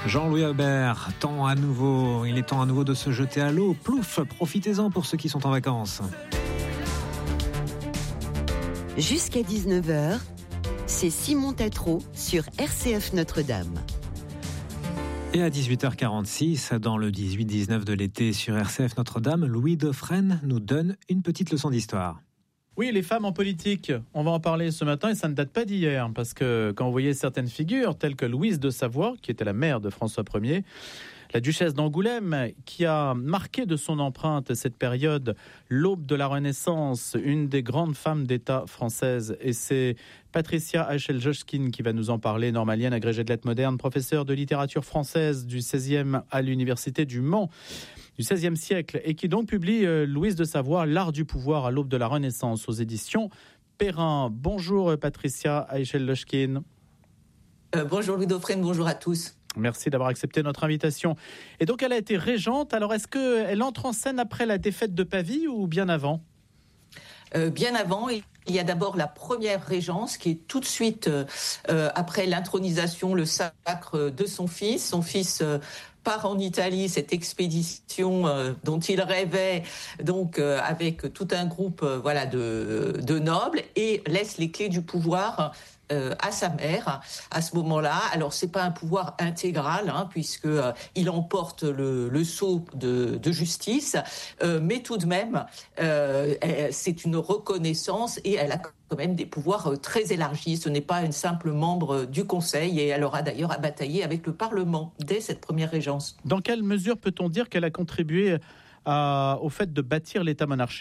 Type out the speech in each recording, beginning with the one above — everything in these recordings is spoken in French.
Jean-Louis Aubert, il est temps à nouveau de se jeter à l'eau. Plouf, profitez-en pour ceux qui sont en vacances. Jusqu'à 19h, c'est Simon Tatro sur RCF Notre-Dame. Et à 18h46, dans le 18-19 de l'été sur RCF Notre-Dame, Louis Dauphren nous donne une petite leçon d'histoire. Oui, les femmes en politique, on va en parler ce matin et ça ne date pas d'hier, parce que quand vous voyez certaines figures, telles que Louise de Savoie, qui était la mère de François Ier, la duchesse d'Angoulême, qui a marqué de son empreinte cette période, l'aube de la Renaissance, une des grandes femmes d'État françaises, et c'est Patricia Heichel-Joschkin qui va nous en parler, normalienne, agrégée de lettres modernes, professeure de littérature française du 16e à l'université du Mans, du XVIe siècle, et qui donc publie Louise de Savoie, l'art du pouvoir à l'aube de la Renaissance, aux éditions Perrin. Bonjour Patricia Heichel-Joschkin. Bonjour Louis Dauphren, bonjour à tous. Merci d'avoir accepté notre invitation. Et donc elle a été régente, alors est-ce qu'elle entre en scène après la défaite de Pavie ou bien avant ? Bien avant, il y a d'abord la première régence qui est tout de suite après l'intronisation, le sacre de son fils. Son fils part en Italie, cette expédition dont il rêvait, donc avec tout un groupe de nobles, et laisse les clés du pouvoir à sa mère à ce moment-là. Alors c'est pas un pouvoir intégral, puisque il emporte le sceau de justice, mais tout de même c'est une reconnaissance et elle a quand même des pouvoirs très élargis. Ce n'est pas une simple membre du Conseil, et elle aura d'ailleurs à batailler avec le Parlement dès cette première régence. Dans quelle mesure peut-on dire qu'elle a contribué au fait de bâtir l'État monarchique ?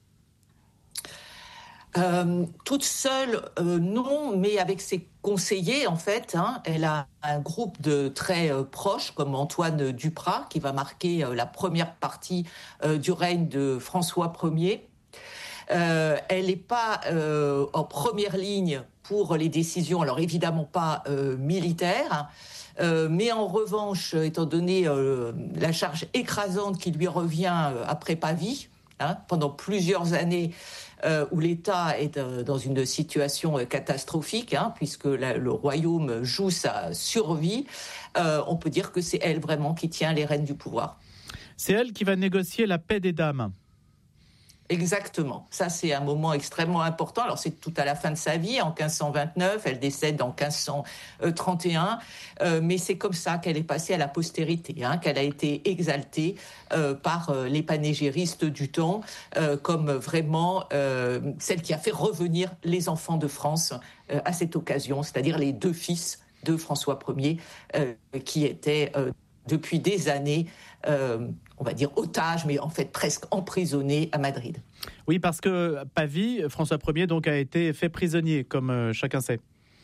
Toute seule, non, mais avec ses conseillers, en fait, elle a un groupe de très proches, comme Antoine Duprat, qui va marquer la première partie du règne de François Ier. Elle n'est pas en première ligne pour les décisions, alors évidemment pas militaires, mais en revanche, étant donné la charge écrasante qui lui revient après Pavie, pendant plusieurs années, où l'État est dans une situation catastrophique, puisque le royaume joue sa survie, on peut dire que c'est elle vraiment qui tient les rênes du pouvoir. C'est elle qui va négocier la paix des dames. Exactement. Ça, c'est un moment extrêmement important. Alors, c'est tout à la fin de sa vie, en 1529. Elle décède en 1531. Mais c'est comme ça qu'elle est passée à la postérité, qu'elle a été exaltée par les panégyristes du temps comme vraiment celle qui a fait revenir les enfants de France à cette occasion, c'est-à-dire les deux fils de François Ier qui étaient depuis des années, on va dire otages, mais en fait presque emprisonnés à Madrid. Oui, parce que Pavie, François Ier donc a été fait prisonnier, comme chacun sait.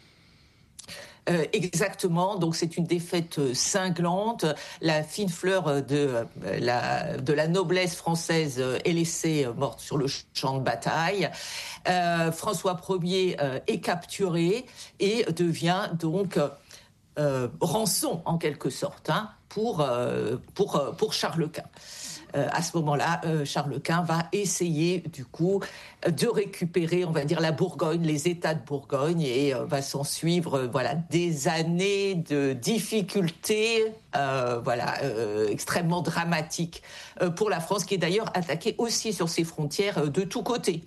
Exactement, donc c'est une défaite cinglante. La fine fleur de la noblesse française est laissée morte sur le champ de bataille. François Ier est capturé et devient donc rançon en quelque sorte pour Charles Quint. À ce moment-là, Charles Quint va essayer du coup de récupérer, on va dire, la Bourgogne, les États de Bourgogne, et va s'en suivre des années de difficultés extrêmement dramatiques pour la France, qui est d'ailleurs attaquée aussi sur ses frontières de tous côtés.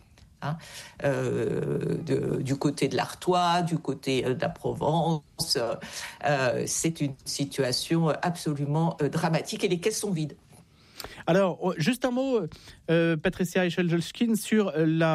Du côté de l'Artois, du côté de la Provence, c'est une situation absolument dramatique et les caisses sont vides. Alors, juste un mot, Patricia Heichel-Joschkin, sur la